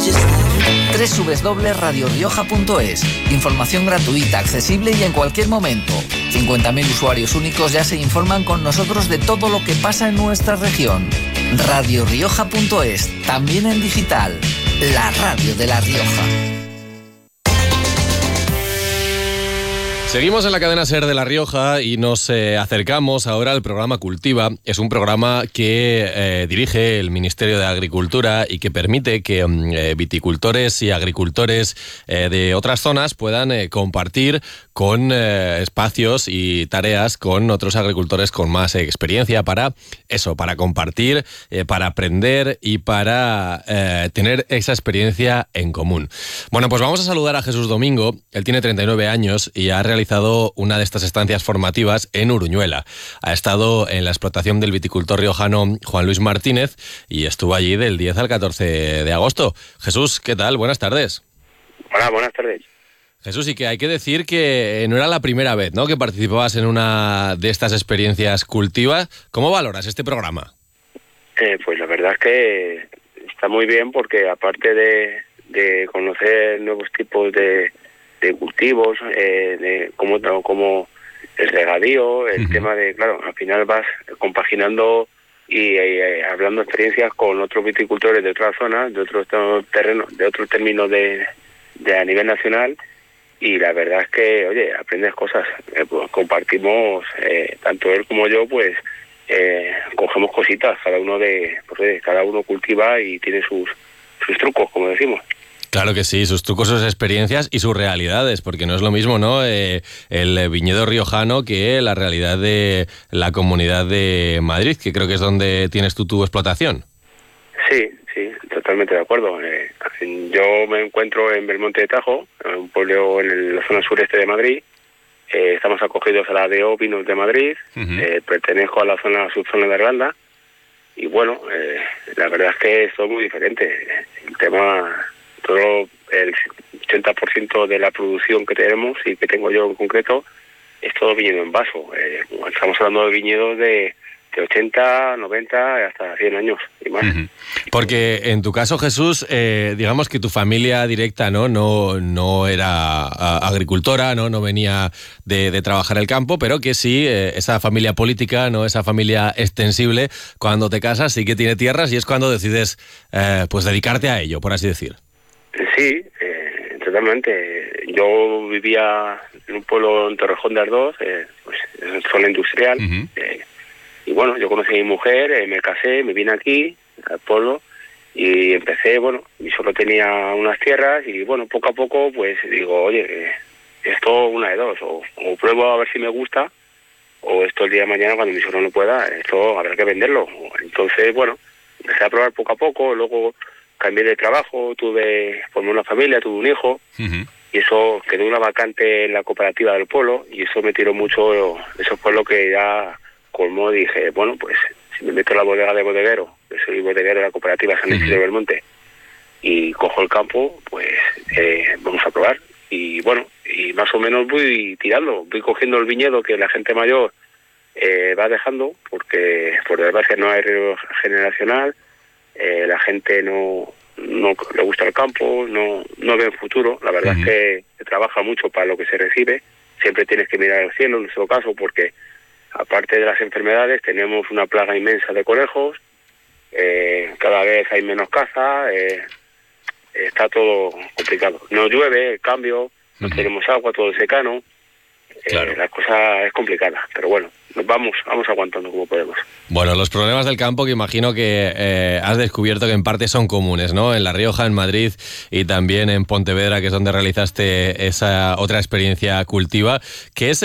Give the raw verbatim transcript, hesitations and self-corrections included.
doble u doble u doble u punto radio rioja punto es. Información gratuita, accesible y en cualquier momento. cincuenta mil usuarios únicos ya se informan con nosotros de todo lo que pasa en nuestra región. radio rioja punto es, también en digital. La radio de La Rioja. Seguimos en la cadena SER de La Rioja y nos eh, acercamos ahora al programa Cultiva. Es un programa que eh, dirige el Ministerio de Agricultura y que permite que eh, viticultores y agricultores eh, de otras zonas puedan eh, compartir con eh, espacios y tareas con otros agricultores con más experiencia para eso, para compartir, eh, para aprender y para eh, tener esa experiencia en común. Bueno, pues vamos a saludar a Jesús Domingo. Él tiene treinta y nueve años y ha realizado una de estas estancias formativas en Uruñuela. Ha estado en la explotación del viticultor riojano Juan Luis Martínez y estuvo allí del diez al catorce de agosto. Jesús, ¿qué tal? Buenas tardes. Hola, buenas tardes. Jesús, y que hay que decir que no era la primera vez, ¿no?, que participabas en una de estas experiencias cultivas. ¿Cómo valoras este programa? Eh, pues la verdad es que está muy bien porque aparte de, de conocer nuevos tipos de de cultivos, eh, de cómo, cómo el regadío, el uh-huh. tema de, claro, al final vas compaginando y eh, hablando experiencias con otros viticultores de otras zonas, de otros terrenos, de otros términos de, de a nivel nacional, y la verdad es que, oye, aprendes cosas, eh, pues, compartimos, eh, tanto él como yo, pues, eh, cogemos cositas, cada uno de, pues, cada uno cultiva y tiene sus, sus trucos, como decimos. Claro que sí, sus trucos, sus experiencias y sus realidades, porque no es lo mismo, ¿no?, eh, el viñedo riojano que la realidad de la Comunidad de Madrid, que creo que es donde tienes tú tu explotación. Sí, sí, totalmente de acuerdo. Eh, yo me encuentro en Belmonte de Tajo, un pueblo en la zona sureste de Madrid. Eh, estamos acogidos a la D O Vinos de Madrid. Uh-huh. Eh, pertenezco a la zona subzona de Arlanda. Y bueno, eh, la verdad es que esto es muy diferente. El tema... Todo el ochenta por ciento de la producción que tenemos y que tengo yo en concreto es todo viñedo en vaso. Eh, estamos hablando de viñedos de, de ochenta, noventa, hasta cien años y más. Uh-huh. Porque en tu caso, Jesús, eh, digamos que tu familia directa no no no era agricultora, no no venía de, de trabajar el campo, pero que sí, eh, esa familia política, no esa familia extensible, cuando te casas sí que tiene tierras y es cuando decides eh, pues dedicarte a ello, por así decir. Sí, eh, totalmente. Yo vivía en un pueblo en Torrejón de Ardoz, eh, pues, en zona industrial, uh-huh. eh, y bueno, yo conocí a mi mujer, eh, me casé, me vine aquí, al pueblo, y empecé, bueno, y solo tenía unas tierras, y bueno, poco a poco, pues digo, oye, eh, esto una de dos, o, o pruebo a ver si me gusta, o esto el día de mañana, cuando mi suegro no pueda, esto habrá que venderlo. Entonces, bueno, empecé a probar poco a poco, luego... cambié de trabajo, tuve, formé una familia, tuve un hijo, uh-huh. y eso quedó una vacante en la cooperativa del pueblo, y eso me tiró mucho, eso fue lo que ya colmó, dije, bueno, pues, si me meto en la bodega de bodeguero, yo soy bodeguero de la cooperativa San Isidro uh-huh. de Belmonte, y cojo el campo, pues, eh, vamos a probar, y bueno, y más o menos voy tirando, voy cogiendo el viñedo que la gente mayor eh, va dejando, porque por desgracia no hay relevo generacional. Eh, la gente no no le gusta el campo, no no ve el futuro. La verdad uh-huh. es que se trabaja mucho para lo que se recibe. Siempre tienes que mirar al cielo, en nuestro caso, porque aparte de las enfermedades tenemos una plaga inmensa de conejos, eh, cada vez hay menos caza, eh, está todo complicado. No llueve, cambio, no uh-huh. tenemos agua, todo es secano. Claro. Eh, la cosa es complicada, pero bueno, nos vamos, vamos aguantando como podemos. Bueno, los problemas del campo que imagino que eh, has descubierto que en parte son comunes, ¿no? En La Rioja, en Madrid y también en Pontevedra, que es donde realizaste esa otra experiencia cultiva, que es